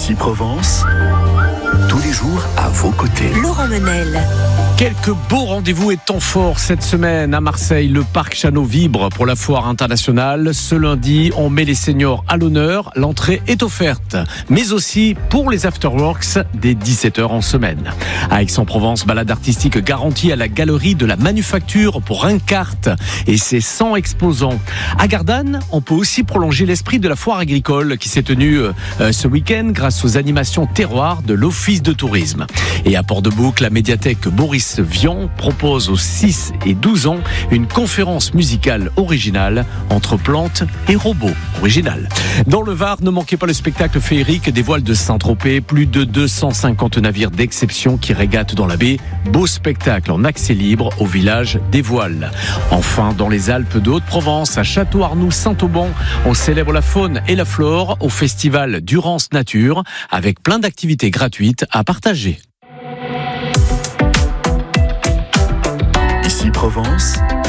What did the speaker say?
Ici Provence, tous les jours à vos côtés. Laurent Menel. Quelques beaux rendez-vous et temps forts cette semaine à Marseille. Le parc Chano vibre pour la foire internationale. Ce lundi, on met les seniors à l'honneur. L'entrée est offerte. Mais aussi pour les afterworks dès 17h en semaine. À Aix-en-Provence, balade artistique garantie à la galerie de la Manufacture pour un quart et ses 100 exposants. À Gardanne, on peut aussi prolonger l'esprit de la foire agricole qui s'est tenue ce week-end grâce aux animations terroirs de l'Office de tourisme. Et à Port-de-Bouc, la médiathèque Boris Vian propose aux 6 et 12 ans une conférence musicale originale entre plantes et robots. Original. Dans le Var, ne manquez pas le spectacle féerique des voiles de Saint-Tropez. Plus de 250 navires d'exception qui régatent dans la baie. Beau spectacle en accès libre au village des Voiles. Enfin, dans les Alpes de Haute-Provence, à Château-Arnoux-Saint-Auban, on célèbre la faune et la flore au festival Durance Nature avec plein d'activités gratuites à partager. Ici Provence,